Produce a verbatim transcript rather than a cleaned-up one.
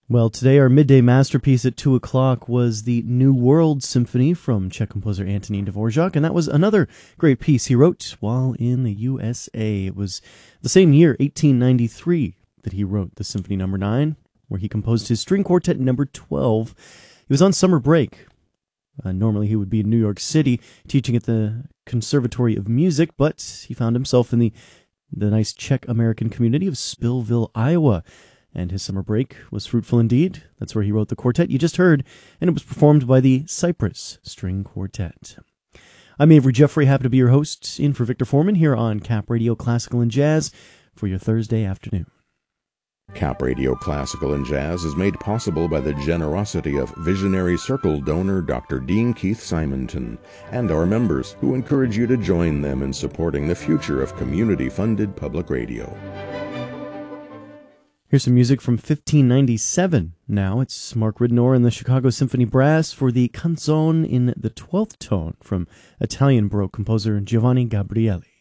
Well, today our midday masterpiece at two o'clock was the New World Symphony from Czech composer Antonín Dvořák, and that was another great piece he wrote while in the U S A. It was the same year, eighteen ninety-three, that he wrote the Symphony Number nine, where he composed his string quartet number twelve. He was on summer break. Uh, normally he would be in New York City teaching at the Conservatory of Music, but he found himself in the, the nice Czech-American community of Spillville, Iowa. And his summer break was fruitful indeed. That's where he wrote the quartet you just heard, and it was performed by the Cypress String Quartet. I'm Avery Jeffrey, happy to be your host, in for Victor Foreman here on Cap Radio Classical and Jazz for your Thursday afternoon. Cap Radio Classical and Jazz is made possible by the generosity of visionary Circle donor Doctor Dean Keith Simonton and our members, who encourage you to join them in supporting the future of community-funded public radio. Here's some music from fifteen ninety-seven. Now it's Mark Ridenour and the Chicago Symphony Brass for the Canzone in the twelfth tone from Italian Baroque composer Giovanni Gabrieli.